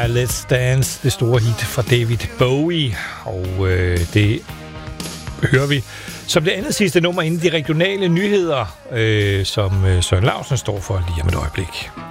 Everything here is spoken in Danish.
var Let's Dance, det store hit fra David Bowie, og det hører vi som det andet sidste nummer inden de regionale nyheder, som Søren Lausen står for lige om et øjeblik.